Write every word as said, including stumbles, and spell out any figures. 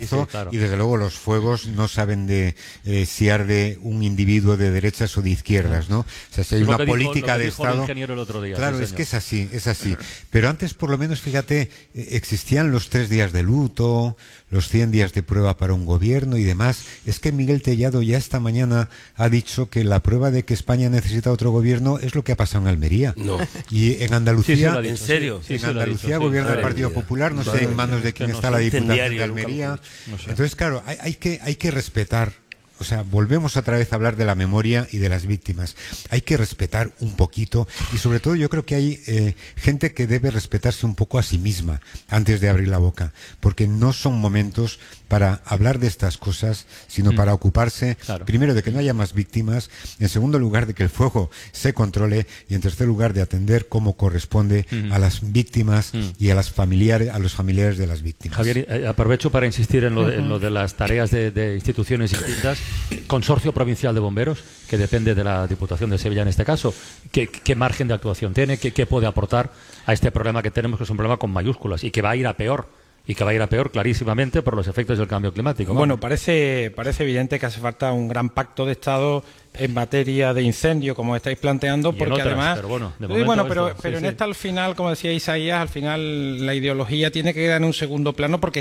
sí, sí, claro. Y desde luego los fuegos no saben de eh, si arde un individuo de derechas o de izquierdas, ¿no? O sea, si hay es una dijo, política de Estado... El ingeniero el otro día, claro, sí, es que es así, es así. Pero antes, por lo menos, fíjate, existían los tres días de luto, los cien días de prueba para un gobierno y demás. Es que Miguel Tellado ya esta mañana ha dicho que la prueba de que España necesita otro gobierno es lo que ha pasado en Almería. No. Y en Andalucía... Sí, sí, lo ha dicho, ¿en serio? Sí, en sí, sí, Andalucía dicho, gobierna sí, el Partido Popular, no sé en manos de quién no está sé. la Diputación Incendiario, de Almería. no sé. Entonces, claro, hay, hay que hay que respetar. O sea, volvemos otra vez a hablar de la memoria y de las víctimas. Hay que respetar un poquito y sobre todo yo creo que hay eh, gente que debe respetarse un poco a sí misma antes de abrir la boca, porque no son momentos para hablar de estas cosas, sino mm. para ocuparse, claro. primero, de que no haya más víctimas, en segundo lugar, de que el fuego se controle y en tercer lugar, de atender como corresponde mm. a las víctimas mm. y a las familiares, a los familiares de las víctimas. Javier, eh, aprovecho para insistir en lo de, en lo de las tareas de, de instituciones distintas. Consorcio Provincial de Bomberos, que depende de la Diputación de Sevilla en este caso, ¿qué, qué margen de actuación tiene? ¿Qué, qué puede aportar a este problema que tenemos, que es un problema con mayúsculas y que va a ir a peor? Y que va a ir a peor clarísimamente por los efectos del cambio climático. ¿no? Bueno, parece, parece evidente que hace falta un gran pacto de Estado en materia de incendio, como estáis planteando, porque otras, además... Pero bueno, de sí, bueno, pero, esto, pero sí, en sí. esta al final, como decía Isaías, al final la ideología tiene que quedar en un segundo plano porque